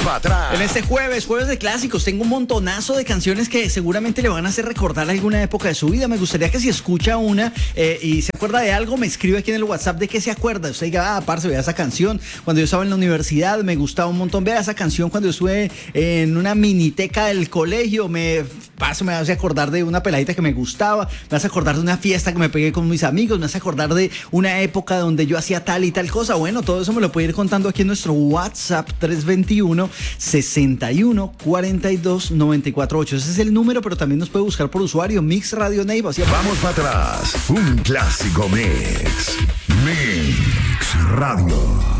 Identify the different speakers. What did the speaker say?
Speaker 1: para atrás.
Speaker 2: En este jueves de clásicos, tengo un montonazo de canciones que seguramente le van a hacer recordar alguna época de su vida. Me gustaría que si escucha una y se acuerda de algo, me escribe aquí en el WhatsApp de qué se acuerda. Usted diga, parce, vea esa canción. Cuando yo estaba en la universidad me gustaba un montón. Vea esa canción cuando yo estuve en una miniteca del colegio. Me hace acordar de una peladita que me gustaba. Me hace acordar de una fiesta que me pegué con mis amigos. Me hace acordar de una época donde yo hacía tal y tal cosa. Bueno, todo eso me lo puede ir contando aquí en nuestro WhatsApp 321-61-42-948. Ese es el número, pero también nos puede buscar por usuario Mix Radio Neiva.
Speaker 1: Vamos para atrás. Un clásico mix. Mix Radio.